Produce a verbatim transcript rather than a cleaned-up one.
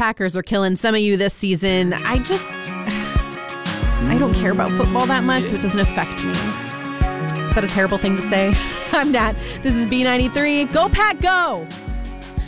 Packers are killing some of you this season. I just, I don't care about football that much, so it doesn't affect me. Is that a terrible thing to say? I'm Nat. This is B ninety-three. Go Pack, go!